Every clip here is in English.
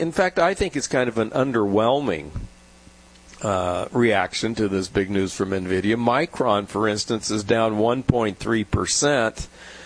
in fact, I think it's kind of an underwhelming reaction to this big news from NVIDIA. Micron, for instance, is down 1.3%.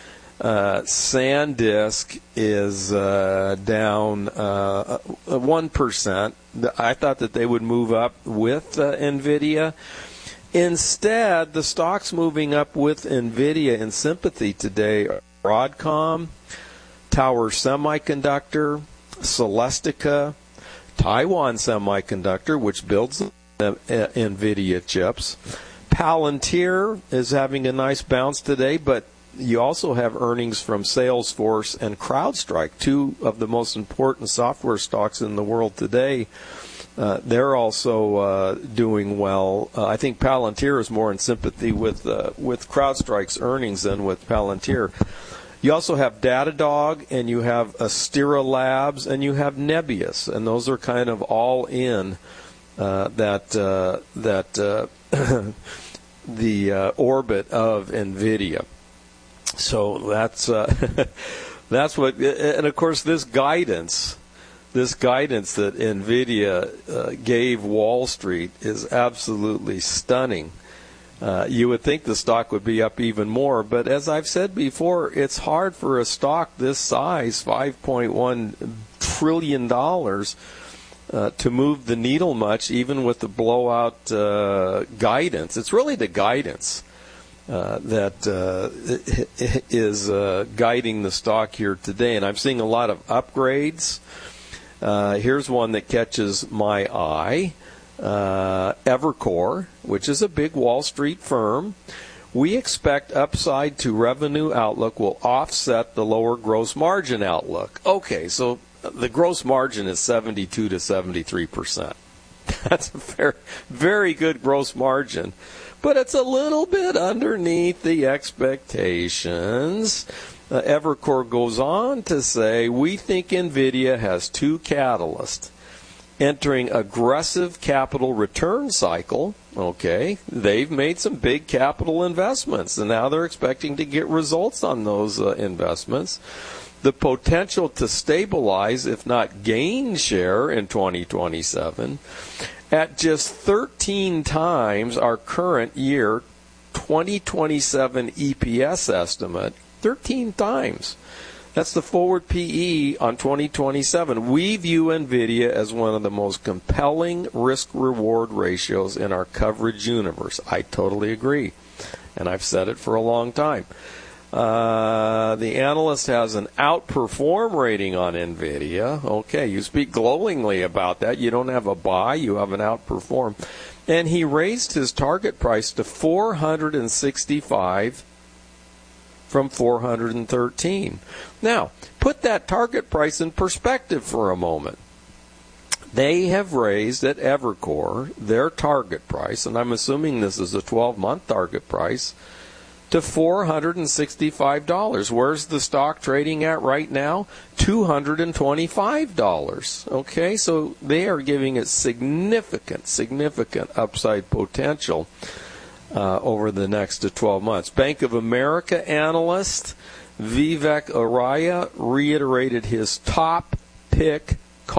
SanDisk is down 1%. I thought that they would move up with NVIDIA. Instead, the stocks moving up with NVIDIA in sympathy today are Broadcom, Tower Semiconductor, Celestica, Taiwan Semiconductor, which builds NVIDIA chips. Palantir is having a nice bounce today, but you also have earnings from Salesforce and CrowdStrike, two of the most important software stocks in the world today. They're also doing well. I think Palantir is more in sympathy with CrowdStrike's earnings than with Palantir. You also have Datadog, and you have Astera Labs, and you have Nebius, and those are kind of all in the orbit of NVIDIA. So that's what, and of course this guidance that NVIDIA gave Wall Street is absolutely stunning. You would think the stock would be up even more, but as I've said before, it's hard for a stock this size, $5.1 trillion, to move the needle much, even with the blowout guidance. It's really the guidance that is guiding the stock here today, and I'm seeing a lot of upgrades. Here's one that catches my eye. Evercore, which is a big Wall Street firm. We expect upside to revenue outlook will offset the lower gross margin outlook. Okay, so the gross margin is 72 to 73%. That's a very, very good gross margin, but it's a little bit underneath the expectations. Evercore goes on to say, we think NVIDIA has two catalysts. Entering aggressive capital return cycle, okay, they've made some big capital investments, and now they're expecting to get results on those investments. The potential to stabilize, if not gain share in 2027, at just 13 times our current year 2027 EPS estimate, 13 times. That's the forward PE on 2027. We view NVIDIA as one of the most compelling risk-reward ratios in our coverage universe. I totally agree, and I've said it for a long time. The analyst has an outperform rating on NVIDIA. Okay, you speak glowingly about that. You don't have a buy, you have an outperform. And he raised his target price to $465 from $413. Now, put that target price in perspective for a moment. They have raised at Evercore their target price, and I'm assuming this is a 12-month target price, to $465. Where's the stock trading at right now? $225. Okay, so they are giving it significant upside potential over the next 12 months. Bank of America analyst Vivek Arya reiterated his top pick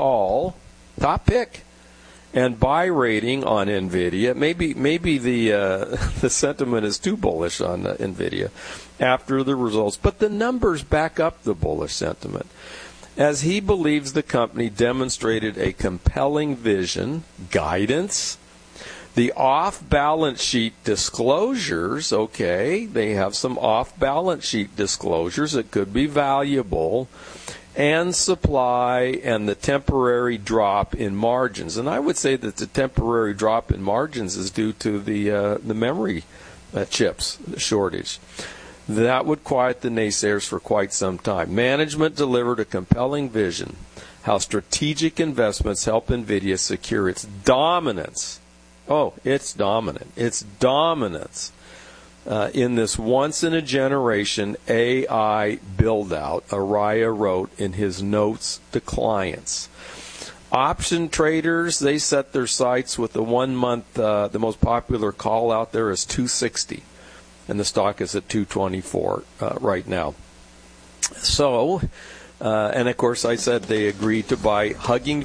and buy rating on NVIDIA. Maybe the sentiment is too bullish on NVIDIA after the results, but the numbers back up the bullish sentiment, as he believes the company demonstrated a compelling vision, guidance, the off-balance sheet disclosures. Okay, they have some off-balance sheet disclosures that could be valuable, and supply and the temporary drop in margins. And I would say that the temporary drop in margins is due to the memory chips shortage. That would quiet the naysayers for quite some time. Management delivered a compelling vision, how strategic investments help NVIDIA secure its dominance. Oh, it's dominant. It's dominance in this once-in-a-generation AI build-out, Araya wrote in his notes to clients. Option traders, they set their sights with the 1 month, the most popular call out there is 260, and the stock is at 224 right now. So, and of course I said they agreed to buy Hugging